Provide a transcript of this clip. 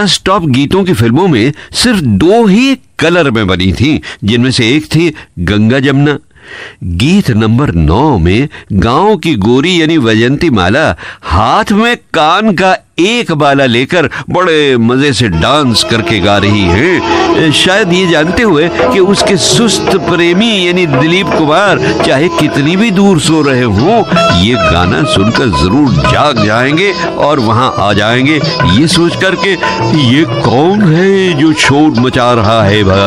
मास top गीतों की फिल्मों में सिर्फ 2 ही कलर में बनी थी, जिनमें से एक थी गंगा जमुना। गीत नंबर 9 में गांव की गोरी यानी वैजंती माला हाथ में कान का एक बाला लेकर बड़े मजे से डांस करके गा रही है, शायद ये जानते हुए कि उसके सुस्त प्रेमी यानी दिलीप कुमार चाहे कितनी भी दूर सो रहे हों, ये गाना सुनकर जरूर जाग जाएंगे और वहां आ जाएंगे, ये सोच कर के ये कौन है जो शोर मचा रहा है भाई।